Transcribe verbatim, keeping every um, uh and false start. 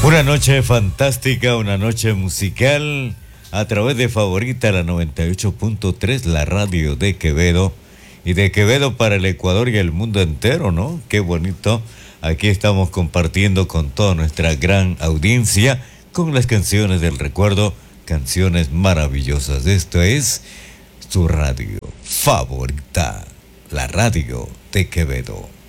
Una noche fantástica, una noche musical a través de Favorita, la noventa y ocho punto tres, la radio de Quevedo. Y de Quevedo para el Ecuador y el mundo entero, ¿no? Qué bonito. Aquí estamos compartiendo con toda nuestra gran audiencia con las canciones del recuerdo, canciones maravillosas. Esto es su radio favorita, la radio de Quevedo.